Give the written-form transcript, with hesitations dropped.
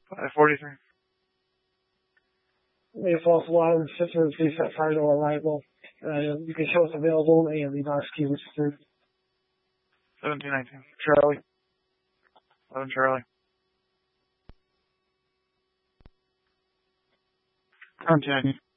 543. May false alarm system reset prior to arrival. You can show us available and the RSQ registered. 1719. Charlie. 11 Charlie. 1719.